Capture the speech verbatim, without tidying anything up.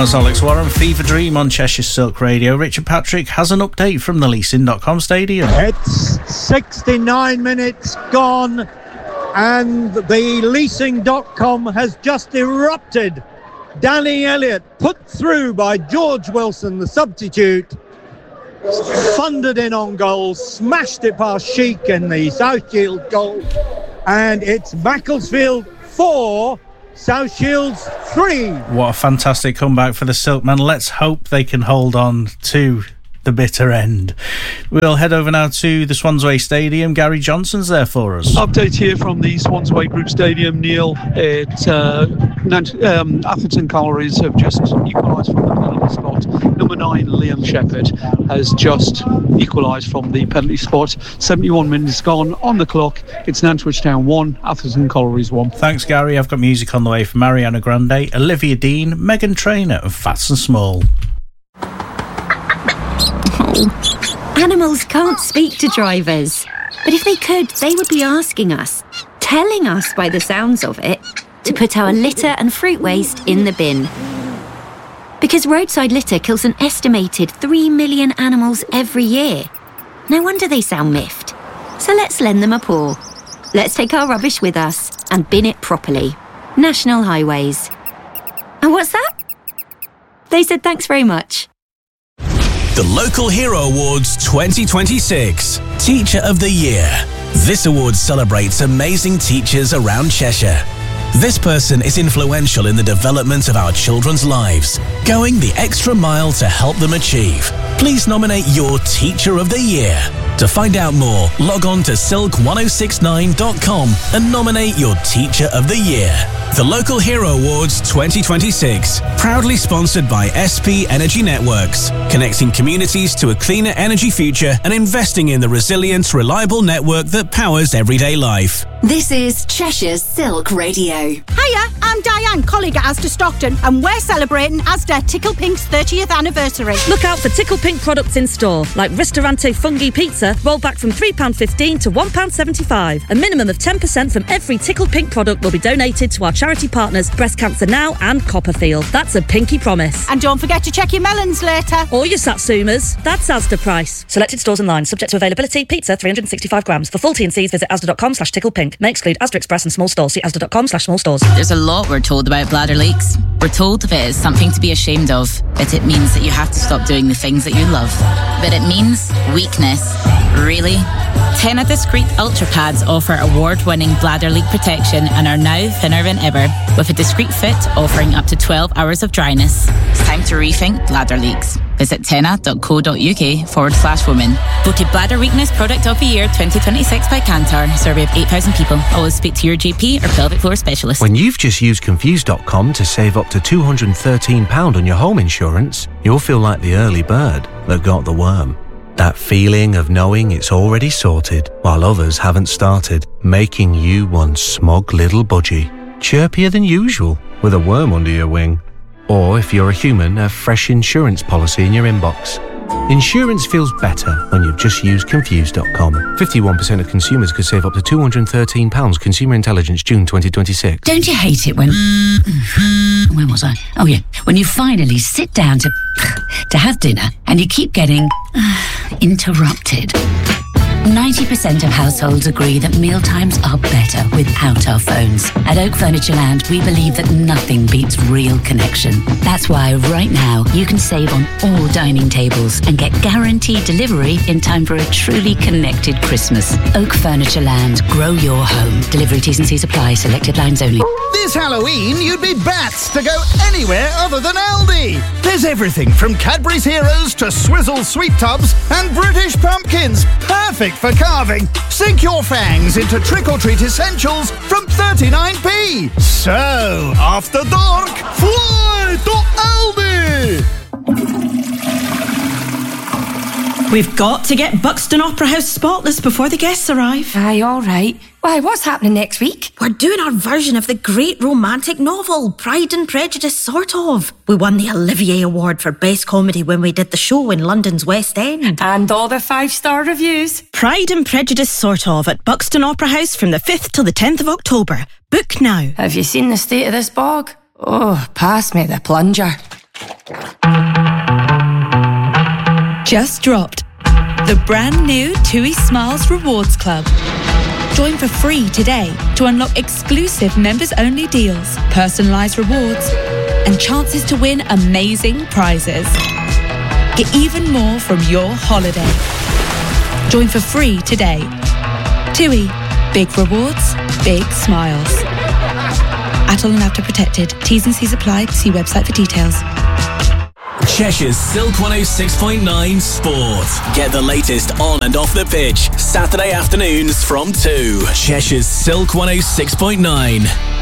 That's Alex Warren, Fever Dream on Cheshire Silk Radio. Richard Patrick has an update from the leasing dot com stadium. It's sixty-nine minutes gone and the leasing dot com has just erupted. Danny Elliott put through by George Wilson, the substitute, thundered in on goal, smashed it past Sheik in the South Shield goal, and it's Macclesfield four, South Shields three. What a fantastic comeback for the Silkmen. Let's hope they can hold on to the bitter end. We'll head over now to the Swansway Stadium. Gary Johnson's there for us. Update here from the Swansway Group Stadium, Neil. It, uh, um, Atherton Colliery have just equalised from the penalty spot. Number nine, Liam Shepherd, has just equalised from the penalty spot. seventy-one minutes gone on the clock. It's Nantwich Town one, Atherton Colliery's one. Thanks, Gary. I've got music on the way from Mariana Grande, Olivia Dean, Megan Trainor and Fats and Small. Animals can't speak to drivers, but if they could, they would be asking us, telling us by the sounds of it, to put our litter and fruit waste in the bin. Because roadside litter kills an estimated three million animals every year. No wonder they sound miffed. So let's lend them a paw. Let's take our rubbish with us and bin it properly. National Highways. And what's that? They said thanks very much. The Local Hero Awards twenty twenty-six Teacher of the Year. This award celebrates amazing teachers around Cheshire. This person is influential in the development of our children's lives, going the extra mile to help them achieve. Please nominate your Teacher of the Year. To find out more, log on to silk ten sixty-nine dot com and nominate your Teacher of the Year. The Local Hero Awards twenty twenty-six, proudly sponsored by S P Energy Networks, connecting communities to a cleaner energy future and investing in the resilient, reliable network that powers everyday life. This is Cheshire Silk Radio. Hiya, I'm Diane, colleague at Asda Stockton, and we're celebrating Asda Tickle Pink's thirtieth anniversary. Look out for Tickle Pink products in store, like Ristorante Fungi Pizza, rolled back from three pounds fifteen to one pound seventy-five. A minimum of ten percent from every Tickle Pink product will be donated to our charity partners Breast Cancer Now and Copperfield. That's a pinky promise. And don't forget to check your melons later. Or your Satsumas. That's Asda price. Selected stores and lines, subject to availability. Pizza, three hundred sixty-five grams. For full T and C's, visit asda.com slash ticklepink. May exclude Asda Express and small stores. See asda.com slash small stores. There's a lot we're told about bladder leaks. We're told that it is something to be ashamed of, that it means that you have to stop doing the things that you love. But it means weakness. Really? Tena Discreet Ultra Pads offer award-winning bladder leak protection and are now thinner than ever, with a discreet fit offering up to twelve hours of dryness. It's time to rethink bladder leaks. Visit tena.co.uk forward slash women. Voted Bladder Weakness Product of the Year twenty twenty-six by Kantar. Survey of eight thousand people. Always speak to your G P or pelvic floor specialist. When you've just used Confused dot com to save up to two hundred thirteen pounds on your home insurance, you'll feel like the early bird that got the worm. That feeling of knowing it's already sorted while others haven't started, making you one smug little budgie, chirpier than usual with a worm under your wing. Or if you're a human, a fresh insurance policy in your inbox. Insurance feels better when you've just used Confused dot com. fifty-one percent of consumers could save up to two hundred thirteen pounds. Consumer Intelligence, June twenty twenty-six. Don't you hate it when... Where was I? Oh, yeah. When you finally sit down to... to have dinner and you keep getting... interrupted. ninety percent of households agree that mealtimes are better without our phones. At Oak Furniture Land, we believe that nothing beats real connection. That's why right now you can save on all dining tables and get guaranteed delivery in time for a truly connected Christmas. Oak Furniture Land, grow your home. Delivery T's and C's apply, selected lines only. This Halloween, you'd be bats to go anywhere other than Aldi. There's everything from Cadbury's Heroes to Swizzle Sweet Tubs and British Pumpkins. Perfect for carving. Sink your fangs into trick-or-treat essentials from thirty-nine p. So, after dark, fly to Aldi! We've got to get Buxton Opera House spotless before the guests arrive. Aye, all right. Why, what's happening next week? We're doing our version of the great romantic novel, Pride and Prejudice, sort of. We won the Olivier Award for Best Comedy when we did the show in London's West End. And all the five-star reviews. Pride and Prejudice, sort of, at Buxton Opera House from the fifth till the tenth of October. Book now. Have you seen the state of this bog? Oh, pass me the plunger. just dropped. The brand new TUI Smiles Rewards Club. Join for free today to unlock exclusive members-only deals, personalised rewards, and chances to win amazing prizes. Get even more from your holiday. Join for free today. TUI. Big rewards, big smiles. Atoll and After Protected. T's and C's apply. See website for details. Cheshire's Silk one oh six point nine Sport. Get the latest on and off the pitch. Saturday afternoons from two. Cheshire's Silk one oh six point nine.